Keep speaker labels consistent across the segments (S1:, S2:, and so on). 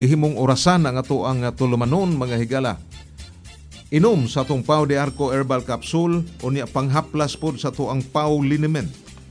S1: ihimong orasan ang ato ang tulumanon mga higala. Inom sa atong Pau de Arco Herbal Capsule unya panghaplas pod sa ato ang Pau Liniment.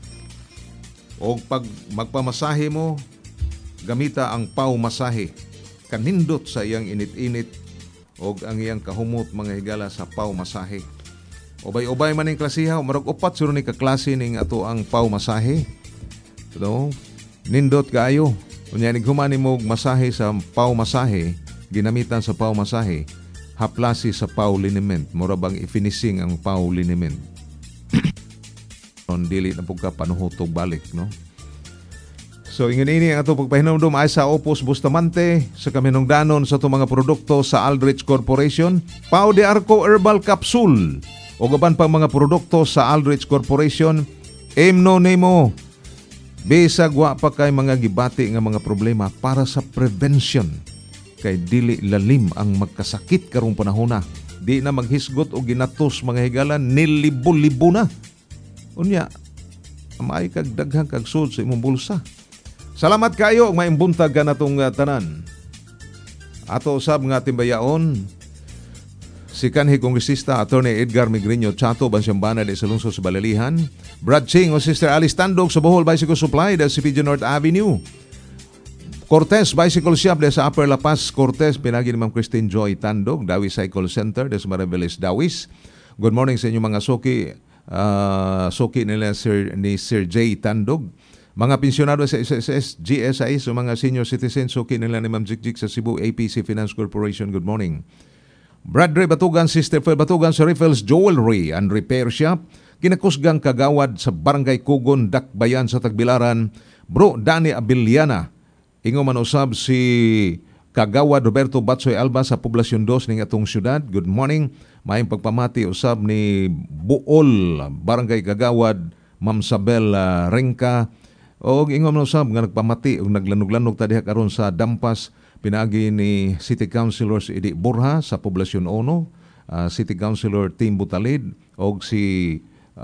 S1: O pag magpamasahe mo, gamita ang Pau Masahe. Kanindot sa iyang init-init o ang iyang kahumot mga higala sa Pau Masahe. Ubay-ubay man ning klasiha, marag upat suro ni kaklase ning ato ang Pau Masahe. So, nindot kaayo. Unya ning humani mo masahe sa Pau Masahe, ginamitan sa Pau Masahe, haplasi sa Pau Liniment. Mura bang i-finishing ang Pau Liniment. Dili na pagka panuhotog balik, no? So, ingon ini ang ato pagpahinumdum ay sa Opus Bustamante sa kaminungdanon sa itong mga produkto sa Aldrich Corporation. Pau de Arco Herbal Capsule o gaban pang mga produkto sa Aldrich Corporation. Emno nemo bisag wa pa kay mga gibati nga mga problema para sa prevention. Kay dili lalim ang magkasakit karong panahon na. Di na maghisgot o ginatos mga higalan, nilibo-libo na. Unya, amay kag daghang kag sud sa imong bulsa. Salamat kayo, maimbuntag ka na itong tanan. Ato usab nga timbayaon, si kanhi kongresista Attorney Edgar Migreño Chato, Bansyambana de sa lungsod sa Balalihan. Brad Ching o Sister Alice Tandog sa Bohol Bicycle Supply de sa PG North Avenue. Cortez Bicycle Shop de sa Upper La Paz, Cortez, pinagi ni Ma'am Christine Joy Tandog, Dawis Cycle Center de sa Maribeles, Dawis. Good morning sa inyo mga suki. Suki nila ni Sir J. Tandog. Mga pensyonado sa SSS, GSI, so mga senior citizens, suki nila ni Ma'am Jikjik sa Cebu APC Finance Corporation. Good morning. Brad Ray Batugan, Sister Phil Batugan sa Riffles Jewelry and Repair Shop. Kinakusgang kagawad sa Barangay Kugon, Dakbayan sa Tagbilaran. Bro Danny Abiliana. Ingo man usab si Kagawad Roberto Batsoy Alba sa Poblasyon 2 ning atong syudad. Good morning. Maayong pagpamati usab ni Buol, Barangay Kagawad, Ma'am Sabel Rengka. O ingo man usab nga nagpamati ug naglanog-lanog ta diha karon sa Dampas, pinagi ni City Councilor si Edi Borja sa Poblasyon 1, City Councilor Tim Butalid og si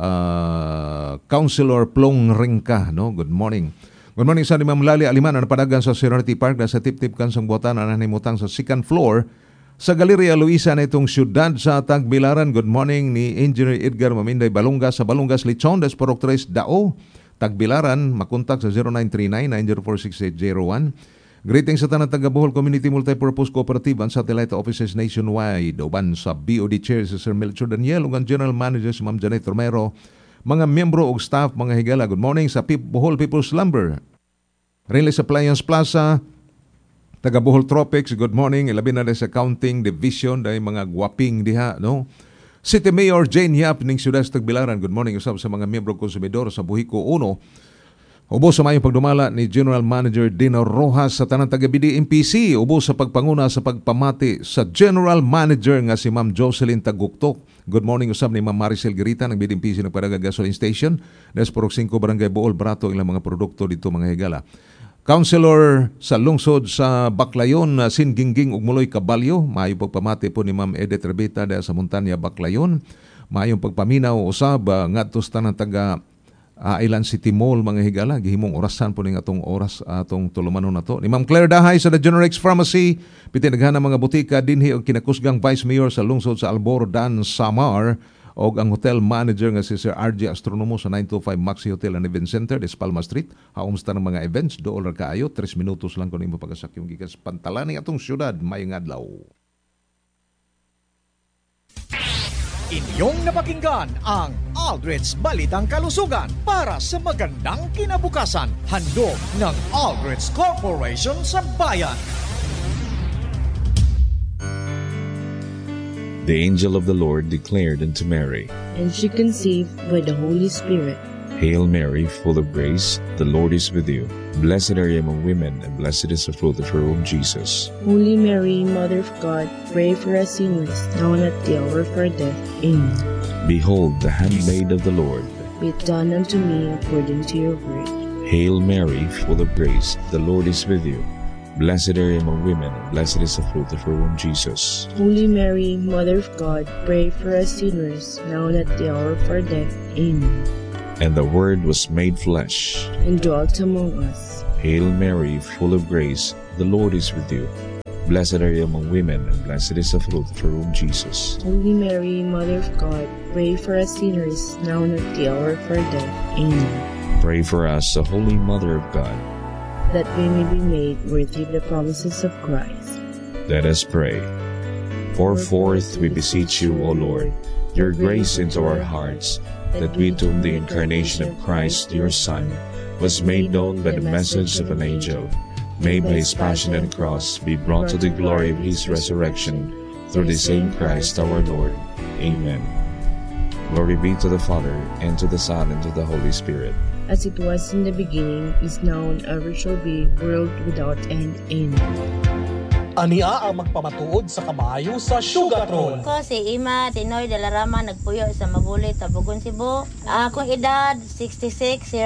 S1: Councilor Plong Rengka, no? Good morning. Good morning sa Ma'am Lali Aliman na padagan sa Serenity Park na sa tip-tip kansang buwatan na nanimutang sa second floor sa Galeria Luisa na itong syudad sa Tagbilaran. Good morning ni Engineer Edgar Maminday Balungas sa Balungas Lechon des Porok 3 Dao, Tagbilaran. Makontak sa 0939-904-6801. Greetings sa tanang taga Bohol Community Multipurpose Cooperative and Satellite Offices nationwide. Uban sa BOD Chair si Sir Melchor Daniel ug ang General Manager si Ma'am Janet Romero. Mga miyembro o staff, mga higala, good morning sa Bohol People's Lumber, Reliance Appliance Plaza, taga Bohol Tropics, good morning. Ilabi na sa Accounting Division, dahil mga guwaping diha, no? City Mayor Jane Yap ning Siyudad sa Tagbilaran, good morning usab sa mga miyembro konsumidor sa Buhiko 1. Ubos sa mayong pagdumala ni General Manager Dino Rojas sa tanang taga BDMPC. Ubos sa pagpanguna sa pagpamati sa General Manager nga si Ma'am Jocelyn Taguktok. Good morning usab ni Ma'am Maricel Girita ng BDMPC ng Paraga Gasoline Station. Des Porok 5 Barangay Bool, Brato, ilang mga produkto dito mga higala. Councilor sa lungsod sa Baclayon, Sin Gingging ug Muloy Caballo. Maayong pagpamati po ni Ma'am Edith Rebeta sa Montanya, Baclayon. Maayong pagpaminaw usab ngadto sa tanang taga Island City Mall mga higala, gihimong orasan po ning atong oras atong tulumanon nato. Ni Ma'am Claire Dahay sa The Generex Pharmacy, pitinaghan mga butika dinhi og kinakusgang Vice Mayor sa lungsod sa Albor Dan Samar og ang hotel manager nga si Sir RJ Astronomo sa 925 Maxi Hotel and Event Center des Palma Street. Haumsta ng mga events, dool ra kaayo, 3 minutos lang kun imo pagasakyong gikan sa pantalan ning atong syudad. Mayong adlaw.
S2: Inyong napakinggan ang Aldrich Balitang Kalusugan para sa magandang kinabukasan. Handog ng Aldrich Corporation sa bayan.
S3: The angel of the Lord declared unto Mary,
S4: and she conceived by the Holy Spirit.
S3: Hail Mary, full of grace, the Lord is with you. Blessed are you among women, and blessed is the fruit of your womb, Jesus.
S4: Holy Mary, Mother of God, pray for us sinners, now and at the hour of our death. Amen.
S3: Behold, the handmaid of the Lord.
S4: Be it done unto me according to your word.
S3: Hail Mary, full of grace, the Lord is with you. Blessed are you among women, and blessed is the fruit of your womb, Jesus.
S4: Holy Mary, Mother of God, pray for us sinners, now and at the hour of our death. Amen.
S3: And the Word was made flesh,
S4: and dwelt among us.
S3: Hail Mary, full of grace, the Lord is with you. Blessed are you among women, and blessed is the fruit of your womb, Jesus.
S4: Holy Mary, Mother of God, pray for us sinners, now and at the hour of our death. Amen.
S3: Pray for us, the Holy Mother of God.
S4: That we may be made worthy of the promises of Christ.
S3: Let us pray. Pour forth, we beseech you, O Lord, your grace into our hearts, that we, to whom the incarnation of Christ, your Son, was made known by the message of an angel, may by his passion and cross be brought to the glory of his resurrection, through the same Christ our Lord. Amen. Glory be to the Father, and to the Son, and to the Holy Spirit.
S4: As it was in the beginning, is now, and ever shall be, world without end. Amen.
S5: Ania ang magpamatuod sa kamayo sa Sugartron.
S6: Ako si Ima Tinoy de la Rama, nagpuyo sa Mabulit, Tabugon, Cebu. Akong edad 66 years